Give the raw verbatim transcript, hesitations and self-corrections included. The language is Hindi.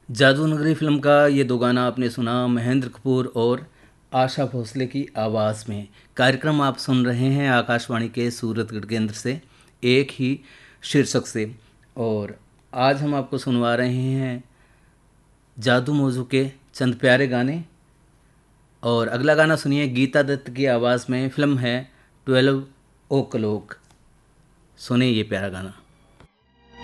जादू नगरी फिल्म का ये दो गाना आपने सुना महेंद्र कपूर और आशा भोसले की आवाज़ में। कार्यक्रम आप सुन रहे हैं आकाशवाणी के सूरतगढ़ केंद्र से एक ही शीर्षक से। और आज हम आपको सुनवा रहे हैं जादू मौजू के चंद प्यारे गाने। और अगला गाना सुनिए गीता दत्त की आवाज़ में। फिल्म है ट्वेल्व ओ क्लॉक। सुने ये प्यारा गाना।